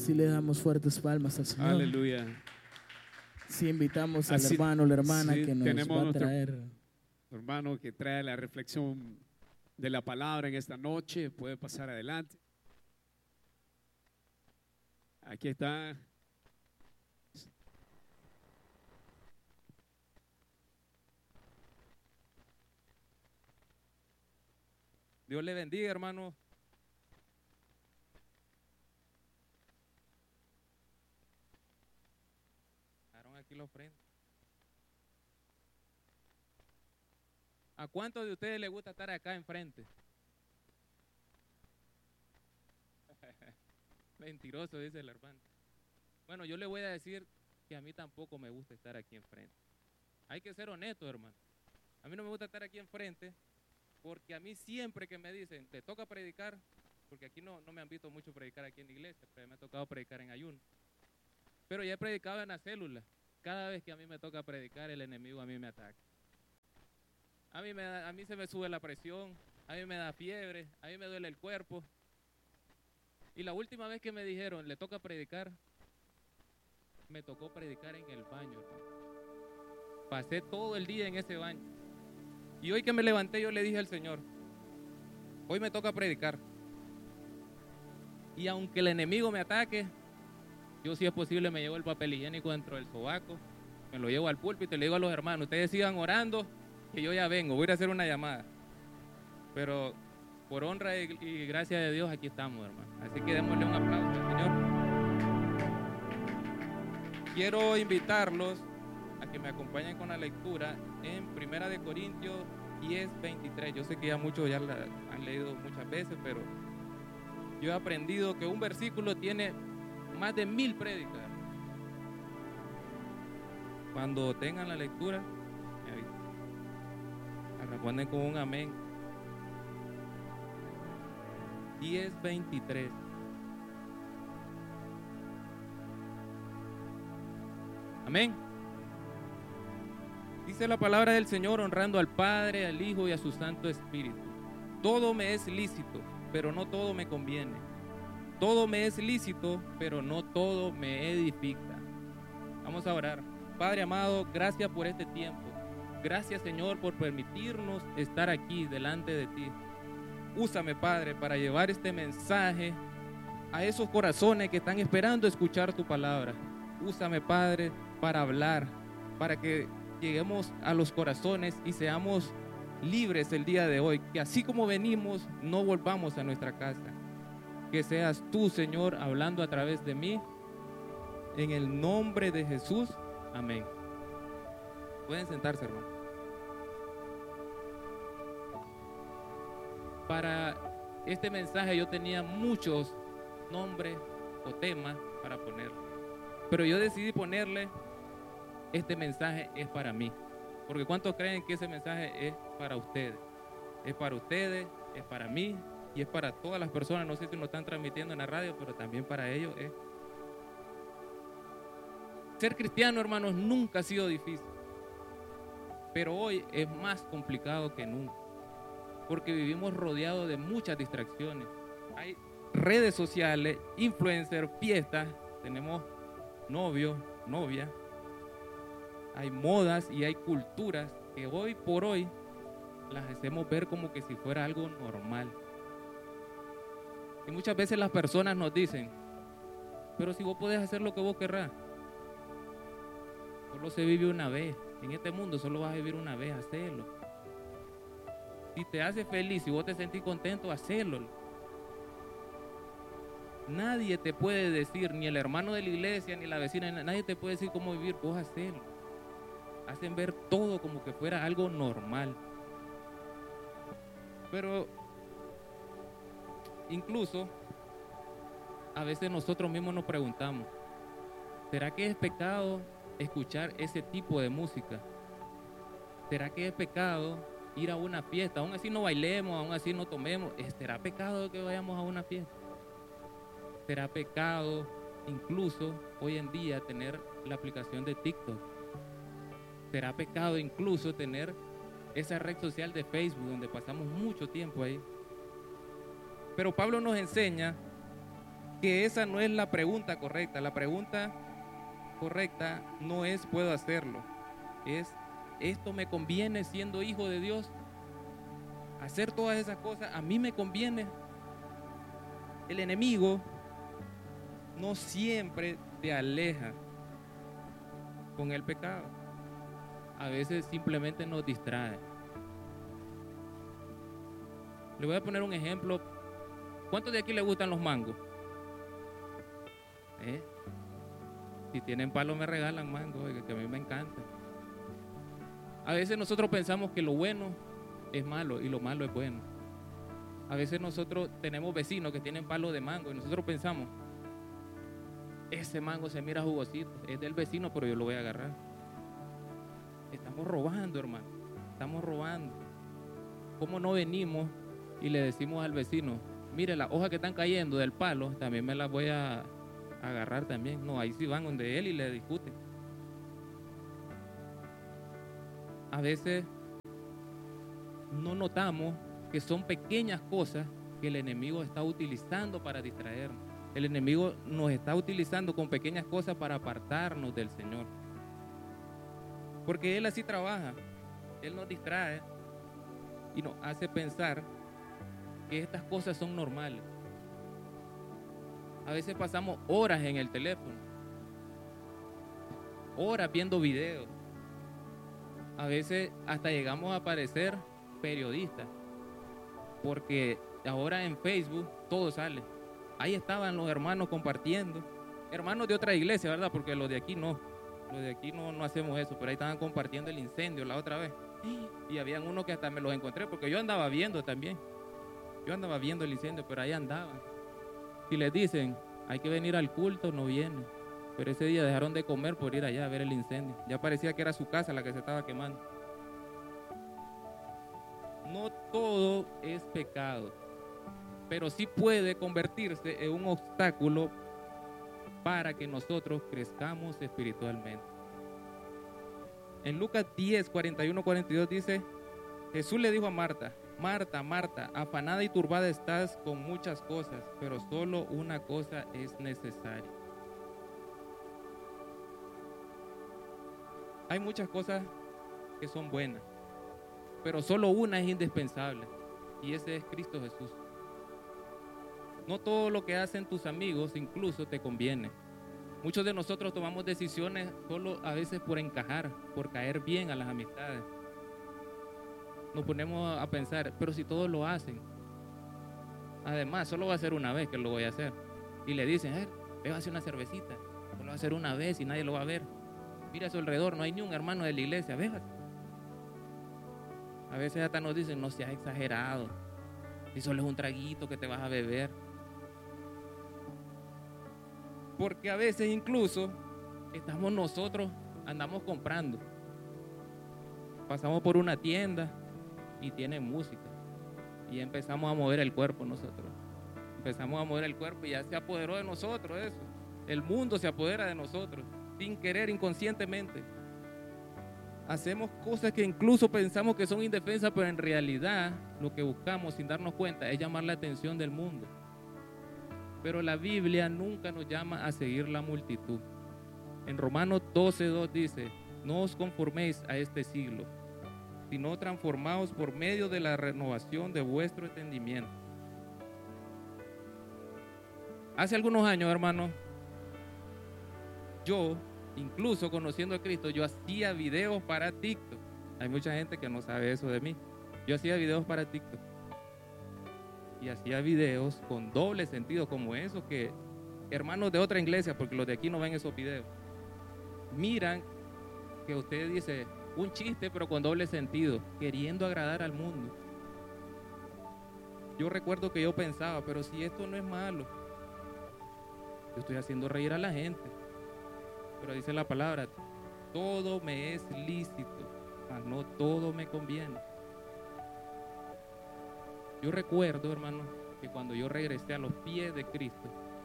Si le damos fuertes palmas al Señor. Aleluya. Si invitamos al Así- hermano o la hermana sí, que nos tenemos va a nuestro- traer. Hermano que trae la reflexión de la palabra en esta noche, puede pasar adelante. Aquí está. Dios le bendiga, hermano. Dejaron aquí la ofrenda. ¿A cuántos de ustedes les gusta estar acá enfrente? Mentiroso, dice el hermano. Bueno, yo le voy a decir que a mí tampoco me gusta estar aquí enfrente. Hay que ser honesto, hermano. A mí no me gusta estar aquí enfrente porque a mí siempre que me dicen, te toca predicar, porque aquí no me han visto mucho predicar aquí en la iglesia, pero me ha tocado predicar en ayuno. Pero ya he predicado en la célula. Cada vez que a mí me toca predicar, el enemigo a mí me ataca. A mí se me sube la presión, a mí me da fiebre, a mí me duele el cuerpo. Y la última vez que me dijeron, le toca predicar, me tocó predicar en el baño, hermano. Pasé todo el día en ese baño. Y hoy que me levanté, yo le dije al Señor, hoy me toca predicar. Y aunque el enemigo me ataque, yo si es posible me llevo el papel higiénico dentro del sobaco, me lo llevo al púlpito y le digo a los hermanos, ustedes sigan orando, que yo ya vengo, voy a ir a hacer una llamada. Pero por honra y gracia de Dios, aquí estamos, hermano. Así que démosle un aplauso al Señor. Quiero invitarlos a que me acompañen con la lectura en 1 Corintios 10:23. Yo sé que ya muchos ya la han leído muchas veces, pero yo he aprendido que un versículo tiene más de 1000 prédicas. Cuando tengan la lectura, me avisan. Responden con un amén. 10:23. Amén. Dice la palabra del Señor, honrando al Padre, al Hijo y a su Santo Espíritu. Todo me es lícito, pero no todo me conviene. Todo me es lícito, pero no todo me edifica. Vamos a orar. Padre amado, gracias por este tiempo. Gracias, Señor, por permitirnos estar aquí delante de ti. Úsame, Padre, para llevar este mensaje a esos corazones que están esperando escuchar tu palabra. Úsame, Padre, para hablar, para que lleguemos a los corazones y seamos libres el día de hoy. Que así como venimos, no volvamos a nuestra casa. Que seas tú, Señor, hablando a través de mí. En el nombre de Jesús. Amén. Pueden sentarse, hermano. Para este mensaje yo tenía muchos nombres o temas para ponerle, pero yo decidí ponerle, este mensaje es para mí. Porque ¿cuántos creen que ese mensaje es para ustedes? Es para ustedes, es para mí y es para todas las personas. No sé si lo están transmitiendo en la radio, pero también para ellos es. Ser cristiano, hermanos, nunca ha sido difícil, pero hoy es más complicado que nunca, porque vivimos rodeados de muchas distracciones. Hay redes sociales, influencers, fiestas, tenemos novios, novias, hay modas y hay culturas que hoy por hoy las hacemos ver como que si fuera algo normal. Y muchas veces las personas nos dicen, pero si vos podés hacer lo que vos querrás, solo se vive una vez, en este mundo solo vas a vivir una vez, hacelo. Si te hace feliz, si vos te sentís contento, hacelo. Nadie te puede decir, ni el hermano de la iglesia, ni la vecina, nadie te puede decir cómo vivir, vos hacelo. Hacen ver todo como que fuera algo normal. Pero incluso a veces nosotros mismos nos preguntamos, ¿será que es pecado escuchar ese tipo de música? ¿Será que es pecado ir a una fiesta? Aún así no bailemos, aún así no tomemos. ¿Será pecado que vayamos a una fiesta? ¿Será pecado incluso hoy en día tener la aplicación de TikTok? ¿Será pecado incluso tener esa red social de Facebook donde pasamos mucho tiempo ahí? Pero Pablo nos enseña que esa no es la pregunta correcta. La pregunta correcta no es puedo hacerlo, es esto me conviene siendo hijo de Dios. Hacer todas esas cosas a mí me conviene. El enemigo no siempre te aleja con el pecado. A veces simplemente nos distrae. Le voy a poner un ejemplo. ¿Cuántos de aquí les gustan los mangos? Si tienen palo me regalan mango, oiga, que a mí me encanta. A veces nosotros pensamos que lo bueno es malo y lo malo es bueno. A veces nosotros tenemos vecinos que tienen palo de mango y nosotros pensamos, ese mango se mira jugosito, es del vecino, pero yo lo voy a agarrar. Estamos robando, hermano, estamos robando. ¿Cómo no venimos y le decimos al vecino, mire, las hojas que están cayendo del palo, también me las voy a agarrar también? No, ahí sí van donde él y le discuten. A veces no notamos que son pequeñas cosas que el enemigo está utilizando para distraernos. El enemigo nos está utilizando con pequeñas cosas para apartarnos del Señor. Porque Él así trabaja. Él nos distrae y nos hace pensar que estas cosas son normales. A veces pasamos horas en el teléfono, horas viendo videos. A veces hasta llegamos a parecer periodistas, porque ahora en Facebook todo sale. Ahí estaban los hermanos compartiendo, hermanos de otra iglesia, ¿verdad? Porque los de aquí no hacemos eso, pero ahí estaban compartiendo el incendio la otra vez. Y habían unos que hasta me los encontré, porque yo andaba viendo también. Yo andaba viendo el incendio, pero ahí andaban. Si les dicen, hay que venir al culto, no vienen. Pero ese día dejaron de comer por ir allá a ver el incendio. Ya parecía que era su casa la que se estaba quemando. No todo es pecado, pero sí puede convertirse en un obstáculo para que nosotros crezcamos espiritualmente. En Lucas 10, 41, 42 dice, Jesús le dijo a Marta, Marta, Marta, afanada y turbada estás con muchas cosas, pero solo una cosa es necesaria. Hay muchas cosas que son buenas, pero solo una es indispensable, y ese es Cristo Jesús. No todo lo que hacen tus amigos incluso te conviene. Muchos de nosotros tomamos decisiones solo a veces por encajar, por caer bien a las amistades. Nos ponemos a pensar, pero si todos lo hacen, además solo va a ser una vez que lo voy a hacer. Y le dicen, bébase una cervecita, solo va a ser una vez y nadie lo va a ver. Mira a su alrededor, no hay ni un hermano de la iglesia, bébase. A veces hasta nos dicen, no seas exagerado, si solo es un traguito que te vas a beber. Porque a veces incluso estamos nosotros, andamos comprando. Pasamos por una tienda y tiene música. Y empezamos a mover el cuerpo nosotros. Empezamos a mover el cuerpo y ya se apoderó de nosotros eso. El mundo se apodera de nosotros, sin querer, inconscientemente. Hacemos cosas que incluso pensamos que son indefensas, pero en realidad lo que buscamos sin darnos cuenta es llamar la atención del mundo. Pero la Biblia nunca nos llama a seguir la multitud. En Romanos 12:2 dice, no os conforméis a este siglo, sino transformaos por medio de la renovación de vuestro entendimiento. Hace algunos años, hermano, yo, incluso conociendo a Cristo, yo hacía videos para TikTok. Hay mucha gente que no sabe eso de mí. Yo hacía videos para TikTok. Y hacía videos con doble sentido, como esos que hermanos de otra iglesia, porque los de aquí no ven esos videos, miran que usted dice un chiste pero con doble sentido, queriendo agradar al mundo. Yo recuerdo que yo pensaba, pero si esto no es malo, yo estoy haciendo reír a la gente. Pero dice la palabra, todo me es lícito, mas no todo me conviene. Yo recuerdo, hermano, que cuando yo regresé a los pies de Cristo,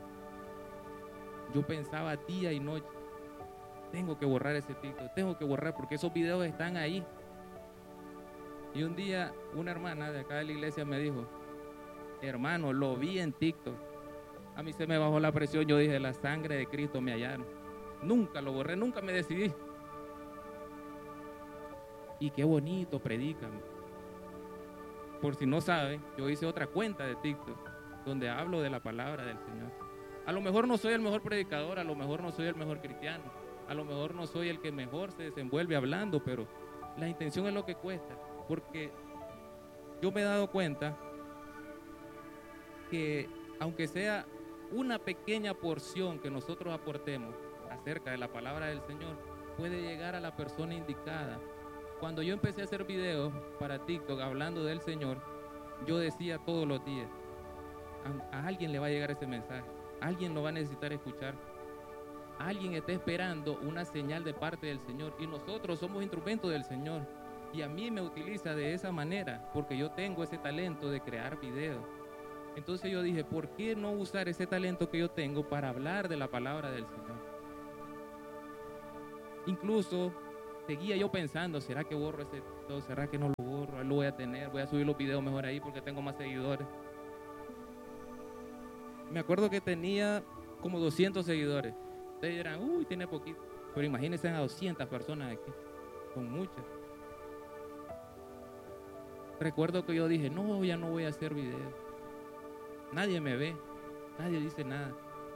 yo pensaba día y noche, tengo que borrar ese TikTok, tengo que borrar porque esos videos están ahí. Y un día una hermana de acá de la iglesia me dijo, hermano, lo vi en TikTok, A mí se me bajó la presión, yo dije, la sangre de Cristo me hallaron. Nunca lo borré, nunca me decidí. Y qué bonito predican. Por si no saben, yo hice otra cuenta de TikTok donde hablo de la palabra del Señor. A lo mejor no soy el mejor predicador, a lo mejor no soy el mejor cristiano, a lo mejor no soy el que mejor se desenvuelve hablando, pero la intención es lo que cuesta, porque yo me he dado cuenta que aunque sea una pequeña porción que nosotros aportemos acerca de la palabra del Señor, puede llegar a la persona indicada. Cuando yo empecé a hacer videos para TikTok hablando del Señor, yo decía todos los días, a alguien le va a llegar ese mensaje, alguien lo va a necesitar escuchar, alguien está esperando una señal de parte del Señor y nosotros somos instrumentos del Señor y a mí me utiliza de esa manera porque yo tengo ese talento de crear videos. Entonces yo dije, ¿por qué no usar ese talento que yo tengo para hablar de la palabra del Señor? Incluso seguía yo pensando, ¿será que borro ese video? ¿Será que no lo borro? Lo voy a tener, voy a subir los videos mejor ahí porque tengo más seguidores. Me acuerdo que tenía como 200 seguidores. Ustedes dirán, uy, tiene poquito. Pero imagínense a 200 personas aquí. Son muchas. Recuerdo que yo dije, no, ya no voy a hacer videos. Nadie me ve, nadie dice nada.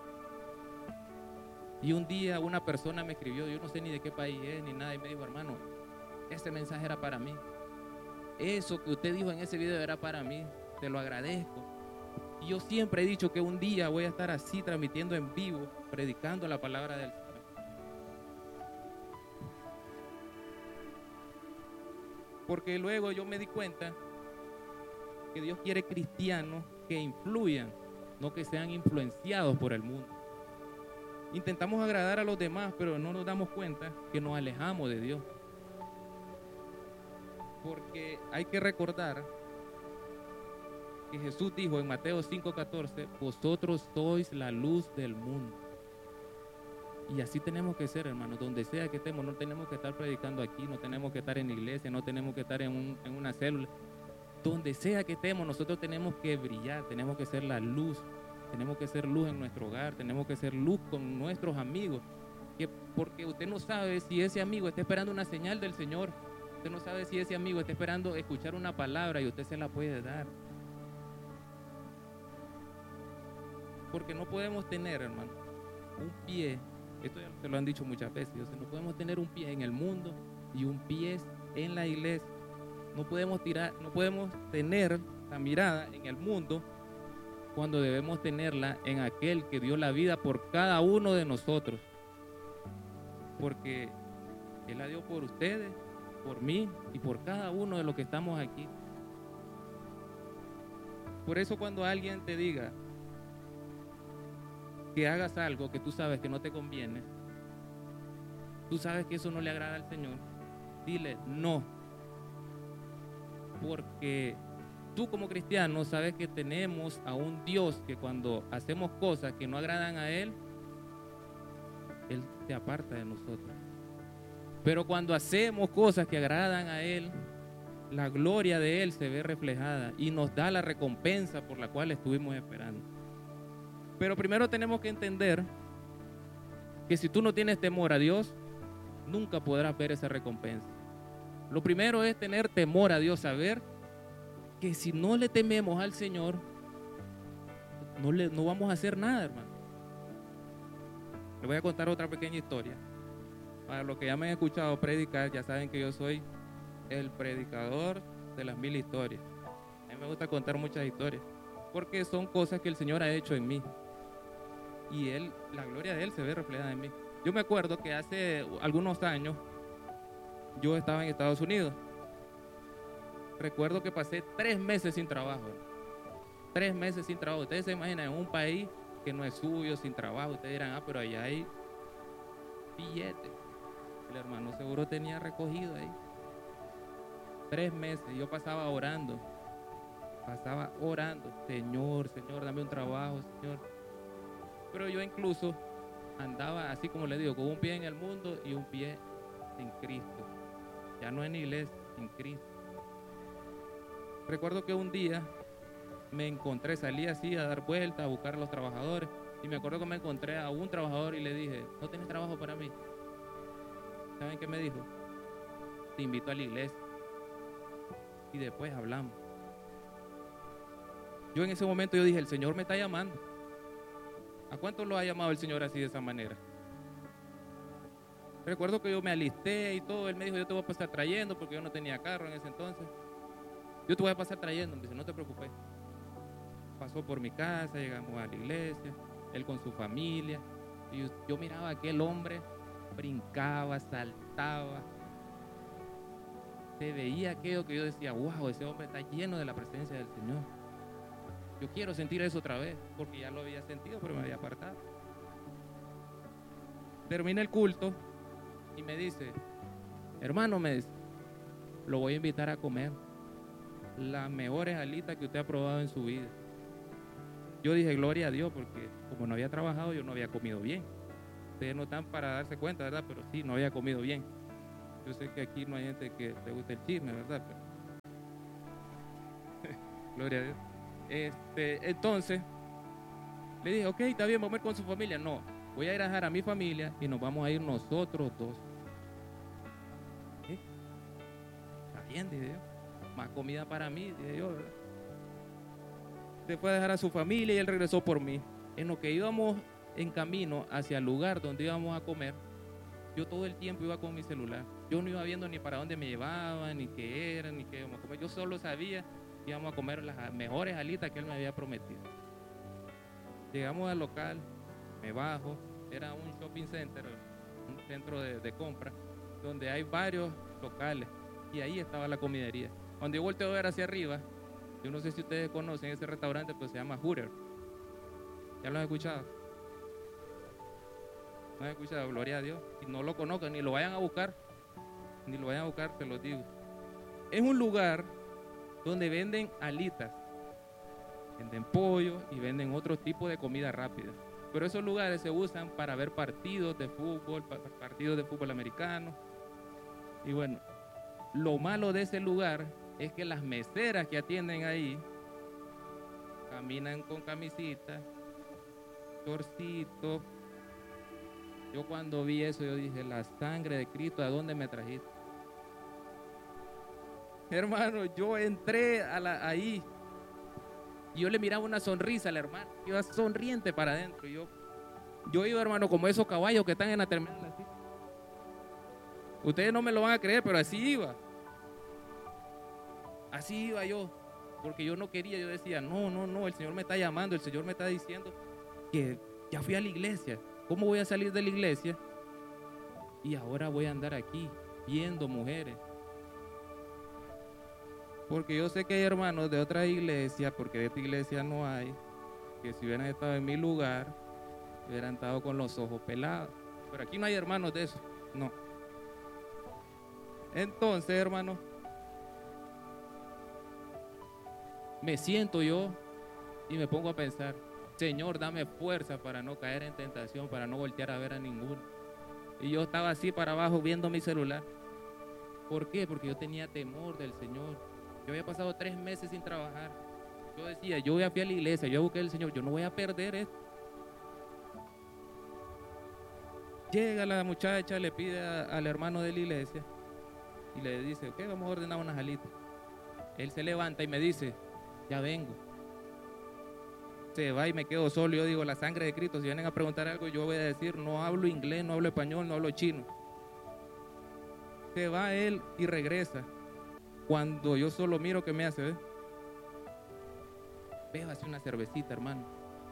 Y un día una persona me escribió, yo no sé ni de qué país es, ni nada, y me dijo, hermano, ese mensaje era para mí. Eso que usted dijo en ese video era para mí, te lo agradezco. Y yo siempre he dicho que un día voy a estar así, transmitiendo en vivo, predicando la palabra del Señor. Porque luego yo me di cuenta que Dios quiere cristianos que influyan, no que sean influenciados por el mundo. Intentamos agradar a los demás, pero no nos damos cuenta que nos alejamos de Dios. Porque hay que recordar que Jesús dijo en Mateo 5:14, vosotros sois la luz del mundo. Y así tenemos que ser, hermanos, donde sea que estemos, no tenemos que estar predicando aquí, no tenemos que estar en la iglesia, no tenemos que estar en una célula. Donde sea que estemos, nosotros tenemos que brillar, tenemos que ser la luz, tenemos que ser luz en nuestro hogar, tenemos que ser luz con nuestros amigos, porque usted no sabe si ese amigo está esperando una señal del Señor, usted no sabe si ese amigo está esperando escuchar una palabra y usted se la puede dar. Porque no podemos tener, hermano, un pie, esto ya se lo han dicho muchas veces, no podemos tener un pie en el mundo y un pie en la iglesia. No podemos tener la mirada en el mundo cuando debemos tenerla en aquel que dio la vida por cada uno de nosotros. Porque Él la dio por ustedes, por mí y por cada uno de los que estamos aquí. Por eso cuando alguien te diga que hagas algo que tú sabes que no te conviene, tú sabes que eso no le agrada al Señor, dile no. Porque tú como cristiano sabes que tenemos a un Dios que cuando hacemos cosas que no agradan a Él, Él se aparta de nosotros. Pero cuando hacemos cosas que agradan a Él, la gloria de Él se ve reflejada y nos da la recompensa por la cual estuvimos esperando. Pero primero tenemos que entender que si tú no tienes temor a Dios, nunca podrás ver esa recompensa. Lo primero es tener temor a Dios, saber que si no le tememos al Señor, no vamos a hacer nada, hermano. Le voy a contar otra pequeña historia. Para los que ya me han escuchado predicar, ya saben que yo soy el predicador de las 1000 historias. A mí me gusta contar muchas historias, porque son cosas que el Señor ha hecho en mí. Y la gloria de Él se ve reflejada en mí. Yo me acuerdo que hace algunos años, yo estaba en Estados Unidos. Recuerdo que pasé 3 meses sin trabajo. 3 meses sin trabajo. Ustedes se imaginan en un país que no es suyo, sin trabajo. Ustedes dirán, pero allá hay billetes. El hermano seguro tenía recogido ahí. 3 meses. Yo pasaba orando. Señor, dame un trabajo, Señor. Pero yo incluso andaba, así como le digo, con un pie en el mundo y un pie en Cristo. Ya no en la iglesia, en Cristo. Recuerdo que un día me encontré, salí así a dar vueltas, a buscar a los trabajadores. Y me acuerdo que me encontré a un trabajador y le dije, ¿no tienes trabajo para mí? ¿Saben qué me dijo? Te invito a la iglesia y después hablamos. Yo en ese momento yo dije, el Señor me está llamando. ¿A cuántos lo ha llamado el Señor así de esa manera? Recuerdo que yo me alisté y todo. Él me dijo, yo te voy a pasar trayendo, porque yo no tenía carro en ese entonces. Yo te voy a pasar trayendo. Me dice, no te preocupes. Pasó por mi casa, llegamos a la iglesia, él con su familia. Y yo miraba a aquel hombre, brincaba, saltaba. Se veía aquello que yo decía, wow, ese hombre está lleno de la presencia del Señor. Yo quiero sentir eso otra vez, porque ya lo había sentido, pero me había apartado. Termina el culto y me dice, hermano, me dice, lo voy a invitar a comer las mejores alitas que usted ha probado en su vida. Yo dije, gloria a Dios, porque como no había trabajado, yo no había comido bien. Ustedes no están para darse cuenta, ¿verdad? Pero sí, no había comido bien. Yo sé que aquí no hay gente que le guste el chisme, ¿verdad? Pero... gloria a Dios. Entonces, le dije, ok, está bien, vamos a ir con su familia. No, voy a ir a dejar a mi familia y nos vamos a ir nosotros dos. ¿Qué? Está bien, dije yo. Más comida para mí, dije yo, ¿verdad? Se fue a dejar a su familia y él regresó por mí. En lo que íbamos en camino hacia el lugar donde íbamos a comer, yo todo el tiempo iba con mi celular. Yo no iba viendo ni para dónde me llevaban, ni qué era, ni qué íbamos a comer. Yo solo sabía que íbamos a comer las mejores alitas que él me había prometido. Llegamos al local, me bajo, era un shopping center, un centro de compra, donde hay varios locales, y ahí estaba la comidería. Cuando yo volteo a ver hacia arriba, yo no sé si ustedes conocen ese restaurante, pues se llama Hooters. ¿Ya lo han escuchado? ¿No han escuchado? Gloria a Dios. Y no lo conozcan, ni lo vayan a buscar, te lo digo. Es un lugar donde venden alitas, venden pollo y venden otro tipo de comida rápida. Pero esos lugares se usan para ver partidos de fútbol americano. Y bueno, lo malo de ese lugar es que las meseras que atienden ahí caminan con camisita, shortcito. Yo cuando vi eso, yo dije, la sangre de Cristo, ¿a dónde me trajiste? Hermano, yo entré ahí y yo le miraba una sonrisa al hermano, iba sonriente para adentro. Yo iba, hermano, como esos caballos que están en la terminal así. Ustedes no me lo van a creer, pero así iba. Así iba yo, porque yo no quería, yo decía, no, el Señor me está llamando, el Señor me está diciendo que ya fui a la iglesia. ¿Cómo voy a salir de la iglesia? Y ahora voy a andar aquí viendo mujeres. Porque yo sé que hay hermanos de otra iglesia, porque de esta iglesia no hay, que si hubieran estado en mi lugar, hubieran estado con los ojos pelados. Pero aquí no hay hermanos de eso, no. Entonces, hermano, me siento yo y me pongo a pensar, Señor, dame fuerza para no caer en tentación, para no voltear a ver a ninguno. Y yo estaba así para abajo viendo mi celular. ¿Por qué? Porque yo tenía temor del Señor. Yo había pasado 3 meses sin trabajar. Yo decía, yo voy a ir a la iglesia, yo busqué al Señor, yo no voy a perder esto. Llega la muchacha, le pide al hermano de la iglesia y le dice, ok, vamos a ordenar unas alitas. Él se levanta y me dice, ya vengo. Se va y me quedo solo. Yo digo, la sangre de Cristo, si vienen a preguntar algo, yo voy a decir, no hablo inglés, no hablo español, no hablo chino. Se va él y regresa. Cuando yo solo miro, ¿qué me hace? ¿Ve? Veo así una cervecita, hermano.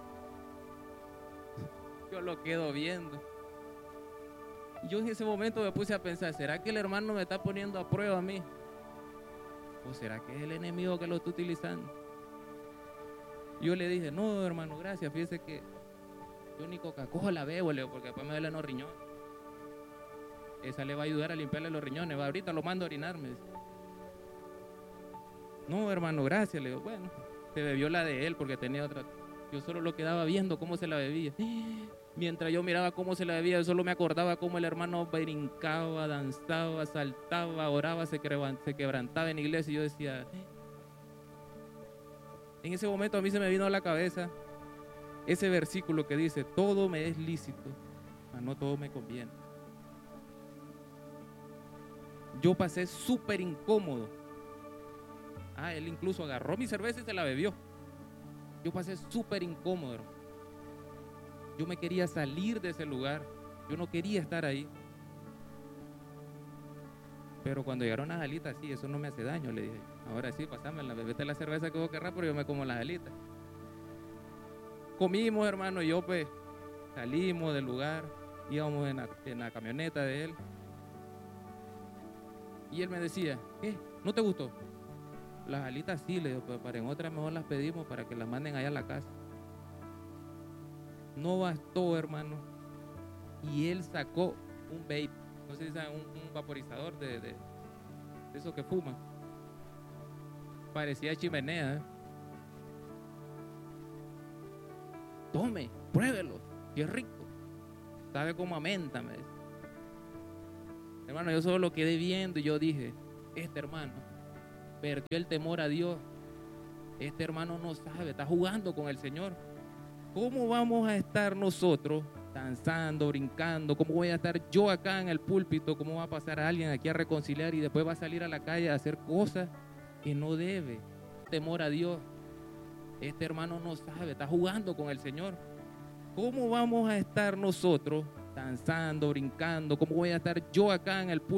Yo lo quedo viendo. Yo en ese momento me puse a pensar, ¿será que el hermano me está poniendo a prueba a mí? ¿O será que es el enemigo que lo está utilizando? Yo le dije, no, hermano, gracias, fíjese que yo ni Coca-Cola bebo, Leo, porque después me duelen los riñones. Esa le va a ayudar a limpiarle los riñones, va, ahorita lo mando a orinar, me dice. No, hermano, gracias, le digo, bueno, se bebió la de él porque tenía otra. Yo solo lo quedaba viendo cómo se la bebía. Mientras yo miraba cómo se la bebía, yo solo me acordaba cómo el hermano brincaba, danzaba, saltaba, oraba, se quebrantaba en la iglesia. Y yo decía, En ese momento a mí se me vino a la cabeza ese versículo que dice, todo me es lícito, mas no todo me conviene. Yo pasé súper incómodo. Él incluso agarró mi cerveza y se la bebió. Yo pasé súper incómodo, hermano. Yo me quería salir de ese lugar. Yo no quería estar ahí. Pero cuando llegaron las alitas, sí, eso no me hace daño, le dije. Ahora sí, pasámela, bebete la cerveza que vos querrás, pero yo me como las alitas. Comimos, hermano, y yo pues salimos del lugar, íbamos en la camioneta de él. Y él me decía, ¿qué? ¿No te gustó? Las alitas sí, le digo, pero para en otra mejor las pedimos para que las manden allá a la casa. No bastó, hermano. Y él sacó un vape, no sé si saben, un vaporizador de esos que fuman. Parecía chimenea, ¿eh? Tome, pruébelo, que es rico. Sabe como a menta, me dice. Hermano, yo solo lo quedé viendo y yo dije, este hermano perdió el temor a Dios. Este hermano no sabe, está jugando con el Señor. ¿Cómo vamos a estar nosotros danzando, brincando? ¿Cómo voy a estar yo acá en el púlpito? ¿Cómo va a pasar a alguien aquí a reconciliar y después va a salir a la calle a hacer cosas que no debe? Temor a Dios. Este hermano no sabe, está jugando con el Señor. ¿Cómo vamos a estar nosotros danzando, brincando? ¿Cómo voy a estar yo acá en el púlpito?